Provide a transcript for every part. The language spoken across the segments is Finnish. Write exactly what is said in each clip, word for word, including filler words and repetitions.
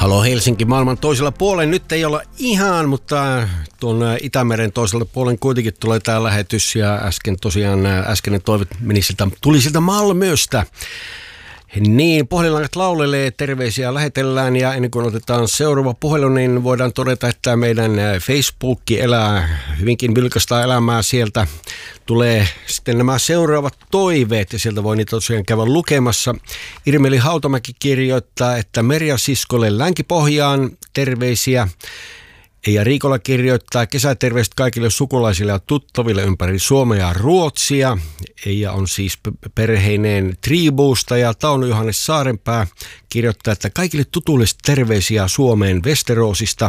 Halo Helsinki maailman toisella puolella. Nyt ei olla ihan, mutta tuon Itämeren toisella puolen kuitenkin tulee tämä lähetys. Ja äsken tosiaan äskeinen toive meni siltä, tuli siltä Malmöstä. Niin, puhelinlangat laulelee, terveisiä lähetellään ja ennen kuin otetaan seuraava puhelu, niin voidaan todeta, että meidän Facebook elää hyvinkin vilkasta elämää. Sieltä tulee sitten nämä seuraavat toiveet ja sieltä voi niitä tosiaan käydä lukemassa. Irmeli Hautamäki kirjoittaa, että Merja siskolle Länki-Pohjaan terveisiä. Ja Riikola kirjoittaa kesäterveiset kaikille sukulaisille ja tuttaville ympäri Suomea ja Ruotsia. Ja on siis perheineen Tribuusta ja Tauno Johannes Saarenpää kirjoittaa, että kaikille tutuille terveisiä Suomeen Westerosista.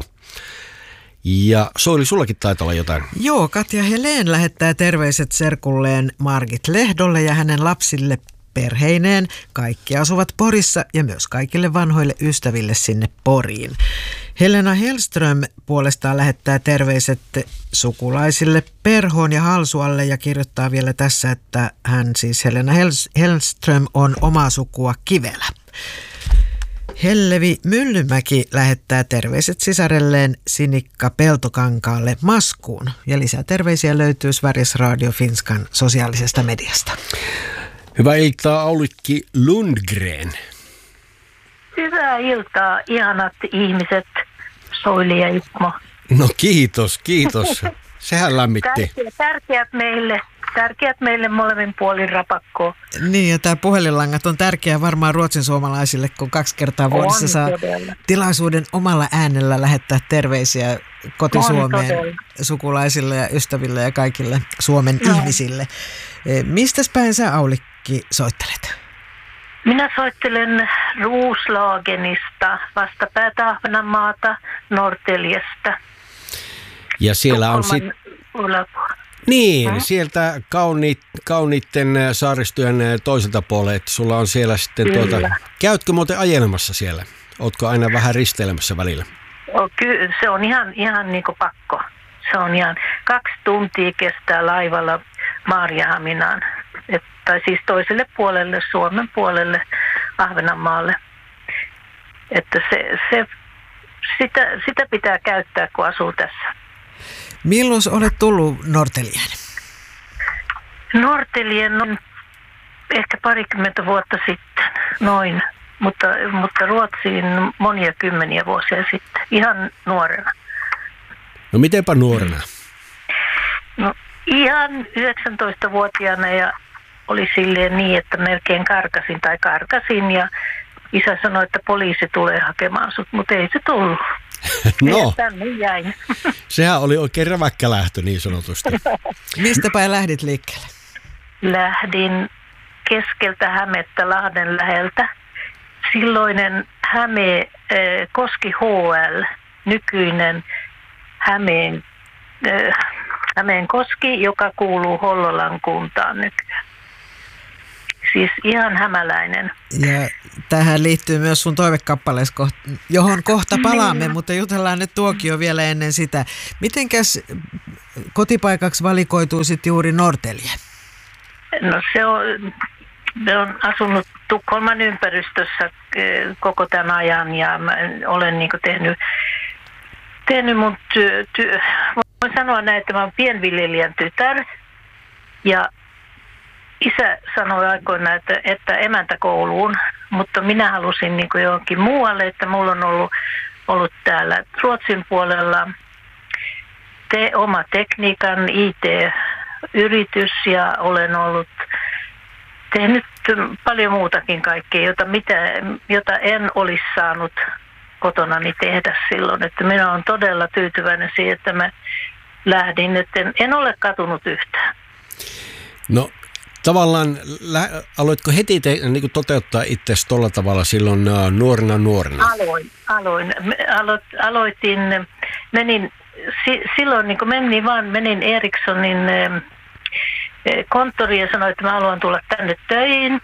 Ja Soili, sullakin taitaa olla jotain. Joo, Katja Helén lähettää terveiset serkulleen Margit Lehdolle ja hänen lapsille perheineen. Kaikki asuvat Porissa ja myös kaikille vanhoille ystäville sinne Poriin. Helena Hellström puolestaan lähettää terveiset sukulaisille Perhoon ja Halsualle ja kirjoittaa vielä tässä, että hän siis Helena Hellström on omaa sukua Kivelä. Hellevi Myllymäki lähettää terveiset sisarelleen Sinikka Peltokankaalle Maskuun ja lisää terveisiä löytyy Sveriges Radio Finskan sosiaalisesta mediasta. Hyvää iltaa, Aulikki Lundgren. Hyvää iltaa, ihanat ihmiset, Soili ja Itmo. No kiitos, kiitos. Sehän lämmitti. Tärkeät, tärkeät meille, tärkeät meille molemmin puolin rapakkoa. Niin, ja tämä puhelinlangat on tärkeä varmaan ruotsin suomalaisille, kun kaksi kertaa vuodessa saa todella tilaisuuden omalla äänellä lähettää terveisiä koti-Suomeen sukulaisille ja ystäville ja kaikille Suomen no. ihmisille. Mistäs päin sä, Aulikki, soittelet? Minä soittelen Roslagenista, vastapäätä Ahvenanmaata, Norrtäljestä. Ja siellä on sitten niin, hmm? sieltä kauniit, kauniitten saaristojen toiselta puolelta, että sulla on siellä sitten tuota, käytkö muuten ajelemassa siellä? Ootko aina vähän risteilemässä välillä? O, kyllä, se on ihan, ihan niin kuin pakko. Se on ihan kaksi tuntia kestää laivalla Maarianhaminaan, tai siis toiselle puolelle, Suomen puolelle, Ahvenanmaalle. Että se, se, sitä, sitä pitää käyttää, kun asuu tässä. Milloin olet tullut Norrtäljeen? Norrtäljen on ehkä parikymmentä vuotta sitten, noin. Mutta, mutta Ruotsiin monia kymmeniä vuosia sitten, ihan nuorena. No mitenpä nuorena? No ihan yhdeksäntoistavuotiaana ja oli silleen niin, että melkein karkasin tai karkasin ja isä sanoi, että poliisi tulee hakemaan sut, mutta ei se tullut. No, tänne jäin. Sehän oli oikein räväkkä lähtö niin sanotusti. Mistä päin lähdit liikkeelle? Lähdin keskeltä Hämettä Lahden läheltä. Silloinen Häme, äh, Koski H L, nykyinen Hämeen, äh, Hämeen Koski, joka kuuluu Hollolan kuntaan nykyään. Siis ihan hämäläinen. Ja tähän liittyy myös sun toivekappaleesi, johon kohta palaamme, mutta jutellaan nyt tuokio vielä ennen sitä. Mitenkäs kotipaikaksi valikoituu sitten juuri Norrtälje? No se on, me on asunut Tukholman ympäristössä koko tämän ajan ja mä olen niin kuin tehnyt, tehnyt mun työ, työ. Voin sanoa näin, että mä olen pienviljelijän tytär ja isä sanoi aikoinaan, että, että emäntäkouluun, mutta minä halusin niin kuin johonkin muualle, että mulla on ollut, ollut täällä Ruotsin puolella te, oma tekniikan I T-yritys ja olen ollut tehnyt paljon muutakin kaikkea, jota, mitä, jota en olisi saanut kotonani tehdä silloin. Että minä olen todella tyytyväinen siihen, että mä lähdin, että en, en ole katunut yhtään. No tavallaan aloitko heti te, niin kuin toteuttaa itsesi tuolla tavalla silloin uh, nuorena nuorena? Aloin, aloin. Alo, aloitin, menin, si, silloin niin kuin menin vaan, menin Ericssonin äh, konttoriin ja sanoin, että mä haluan tulla tänne töihin.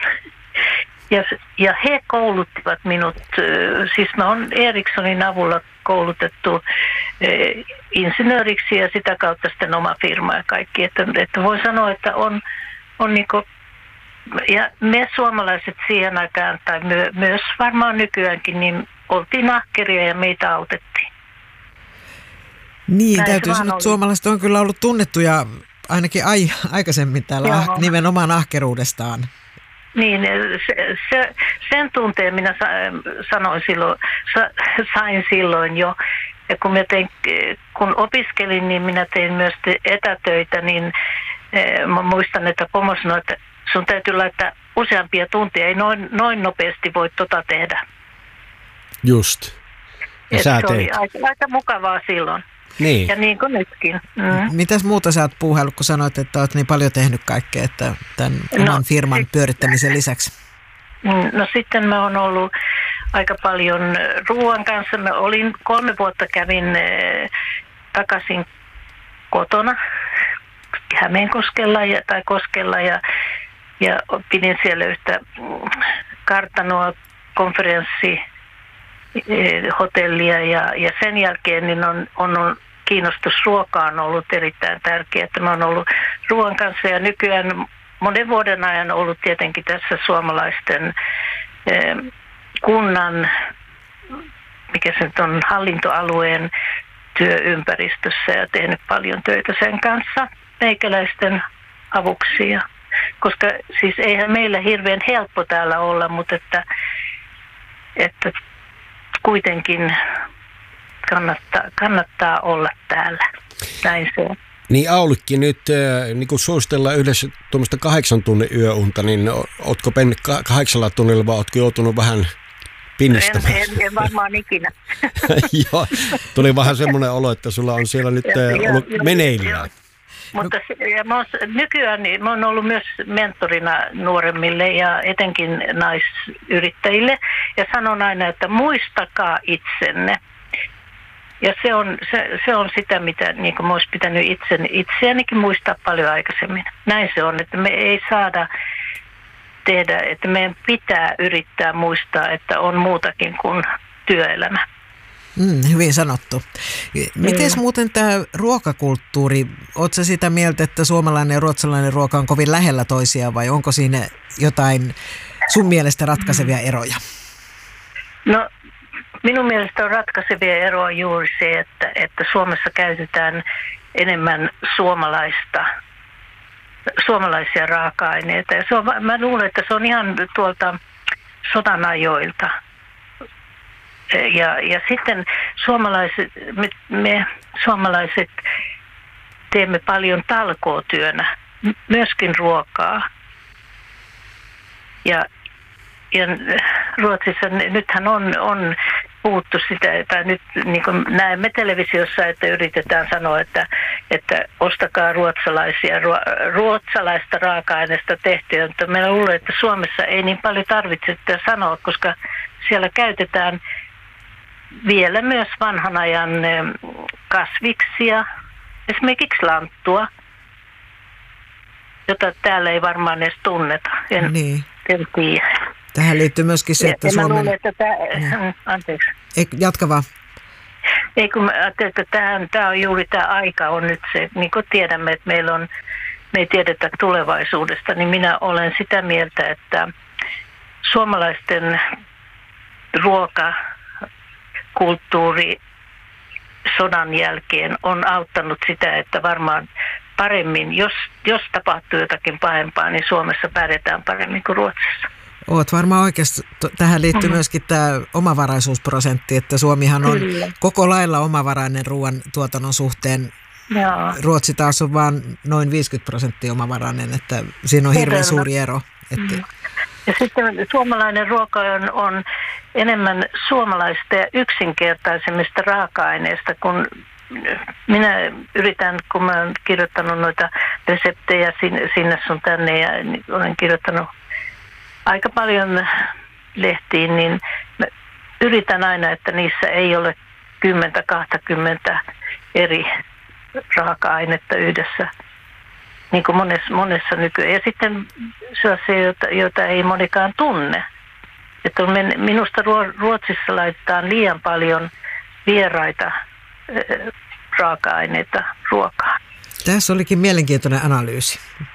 Ja, ja he kouluttivat minut, äh, siis mä oon Ericssonin avulla koulutettu äh, insinööriksi ja sitä kautta sitten oma firma ja kaikki. Että, että voi sanoa, että on On niinku, ja me suomalaiset siihen aikaan, tai my, myös varmaan nykyäänkin, niin oltiin ahkeria ja meitä autettiin. Niin, Näin täytyy sanoa, että suomalaiset on kyllä ollut tunnettuja ainakin ai, aikaisemmin täällä ah, nimenomaan ahkeruudestaan. Niin, se, se, sen tunteen minä sa, sanoin silloin, sa, sain silloin jo. Ja kun, mä tein, kun opiskelin, niin minä tein myös etätöitä, niin eh, mä muistan, että pomo sanoi, että sun täytyy laittaa useampia tuntia, ei noin, noin nopeasti voi tota tehdä. Just. Ja sä se oli aika, aika mukavaa silloin. Niin. Ja niin kuin nytkin. Mm. Mitäs muuta sä oot puuhaillut, kun sanoit, että oot niin paljon tehnyt kaikkea että tämän oman no, firman sit, pyörittämisen lisäksi? No sitten mä oon ollut aika paljon ruoan kanssa. Mä olin kolme vuotta kävin eh, takaisin kotona Hämeenkoskella ja, tai Koskella ja, ja pidin siellä yhtä kartanoa konferenssi hotellia ja, ja sen jälkeen niin on, on, on kiinnostus ruokaan ollut erittäin tärkeä, että mä oon ollut ruoan kanssa ja nykyään monen vuoden ajan ollut tietenkin tässä suomalaisten eh, kunnan, mikä se nyt on, hallintoalueen työympäristössä ja tehnyt paljon töitä sen kanssa meikäläisten avuksi. Ja, koska siis eihän meillä hirveän helppo täällä olla, mutta että, että kuitenkin kannattaa, kannattaa olla täällä. Näin se on. Niin Aulikki, nyt äh, niin kun suositellaan yhdessä tuommoista kahdeksan tunnin yöunta, niin ootko mennyt kahdeksalla tunnilla vai ootko joutunut vähän pinnistämään? En, en, en varmaan ikinä. Joo, tuli vähän semmoinen olo, että sulla on siellä nyt äh, ollut jo, meneillään. Jo. Mutta ja mä oon, nykyään niin, mä oon ollut myös mentorina nuoremmille ja etenkin naisyrittäjille. Ja sanon aina, että muistakaa itsenne. Ja se on, se, se on sitä, mitä niin kuin mä olisi pitänyt itse, itseänikin muistaa paljon aikaisemmin. Näin se on, että me ei saada tehdä, että meidän pitää yrittää muistaa, että on muutakin kuin työelämä. Mm, hyvin sanottu. Miten mm. muuten tämä ruokakulttuuri, ootko sitä mieltä, että suomalainen ja ruotsalainen ruoka on kovin lähellä toisiaan vai onko siinä jotain sun mielestä ratkaisevia eroja? No minun mielestä on ratkaisevia eroja juuri se, että, että Suomessa käytetään enemmän suomalaista, suomalaisia raaka-aineita. Ja se on, mä luulen, että se on ihan tuolta sodan ajoilta. Ja, ja sitten suomalaiset, me, me suomalaiset teemme paljon talkootyönä, myöskin ruokaa. Ja, ja Ruotsissa nythän on, on puhuttu sitä, että nyt niin kuin näemme televisiossa, että yritetään sanoa, että, että ostakaa ruotsalaisia, ruotsalaista raaka-aineesta tehtyä. Mutta minä luulen, että Suomessa ei niin paljon tarvitse sitä sanoa, koska siellä käytetään vielä myös vanhan ajan kasviksia, esimerkiksi lanttua, jota täällä ei varmaan edes tunneta. En, niin. en tiedä. Tähän liittyy myöskin se, että ja, Suomen... Mä luulen, että tämä... Anteeksi. Ei, jatka vaan. Ei, kun mä ajattelin, että tämä, tämä on juuri tämä aika on nyt se, niin kuin tiedämme, että meillä on, me ei tiedetä tulevaisuudesta, niin minä olen sitä mieltä, että suomalaisten ruoka kulttuuri sodan jälkeen on auttanut sitä, että varmaan paremmin, jos, jos tapahtuu jotakin pahempaa, niin Suomessa pärjätään paremmin kuin Ruotsissa. Oot varmaan oikeasti. Tähän liittyy mm-hmm. myöskin tämä omavaraisuusprosentti, että Suomihan on Kyllä. koko lailla omavarainen ruoan tuotannon suhteen. Joo. Ruotsi taas on vain noin viisikymmentä prosenttia omavarainen, että siinä on hirveän suuri ero. Että... Mm-hmm. Ja sitten suomalainen ruoka on, on enemmän suomalaista ja yksinkertaisemmista raaka-aineista, kun minä yritän, kun mä olen kirjoittanut noita reseptejä sinne, sinne sun tänne ja olen kirjoittanut aika paljon lehtiin, niin mä yritän aina, että niissä ei ole kymmentä kaksikymmentä eri raaka-ainetta yhdessä. Niin kuin monessa, monessa nykyään. Ja sitten sellaisia, joita, joita ei monikaan tunne. Että minusta Ruotsissa laitetaan liian paljon vieraita äh, raaka-aineita ruokaan. Tässä olikin mielenkiintoinen analyysi.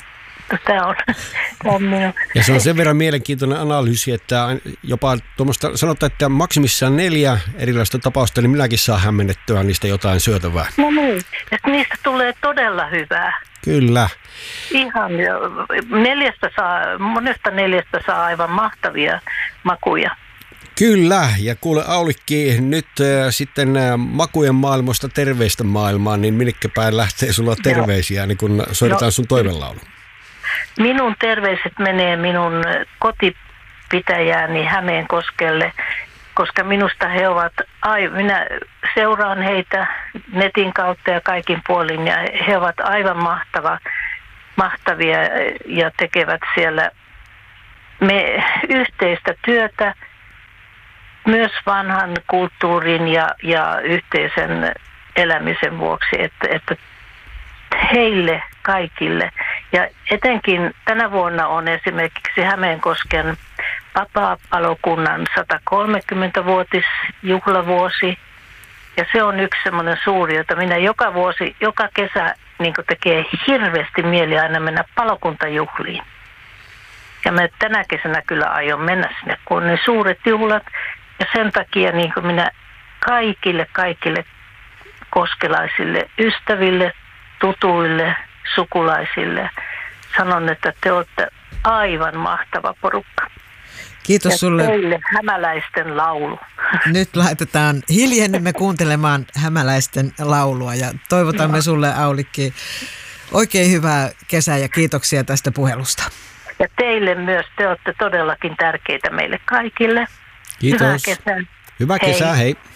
Tämä on, tämä on minun. Ja se on sen verran mielenkiintoinen analyysi, että jopa tuommoista, sanotaan, että maksimissaan neljä erilaista tapausta, niin minäkin saan hämmennettyä niistä jotain syötävää. No niin, että niistä tulee todella hyvää. Kyllä. Ihan neljästä saa, monesta neljästä saa aivan mahtavia makuja. Kyllä, ja kuule Aulikki, nyt äh, sitten äh, makujen maailmasta terveistä maailmaan, niin minnekä päin lähtee sulla terveisiä, niin kun soitetaan no, sun toivelaulu? Minun terveiset menee minun kotipitäjääni Hämeenkoskelle, koska minusta he ovat, ai, minä seuraan heitä netin kautta ja kaikin puolin, ja he ovat aivan mahtava, mahtavia ja tekevät siellä me yhteistä työtä, myös vanhan kulttuurin ja, ja yhteisen elämisen vuoksi, että, että heille kaikille. Ja etenkin tänä vuonna on esimerkiksi Hämeenkosken vapaa-palokunnan sata kolmekymmentä-vuotisjuhlavuosi. Ja se on yksi semmoinen suuri, jota minä joka vuosi, joka kesä niin tekee hirveästi mieli aina mennä palokuntajuhliin. Ja mä tänä kesänä kyllä aion mennä sinne, kun on ne suuret juhlat. Ja sen takia niin kuin minä kaikille, kaikille koskelaisille ystäville, tutuille, sukulaisille sanon, että te olette aivan mahtava porukka. Kiitos ja sulle. Teille hämäläisten laulu. Nyt laitetaan hiljennymme kuuntelemaan hämäläisten laulua ja toivotamme no. sulle, Aulikki, oikein hyvää kesää ja kiitoksia tästä puhelusta. Ja teille myös, te olette todellakin tärkeitä meille kaikille. Kiitos. Hyvää kesää. Hyvää kesää, hei. hei.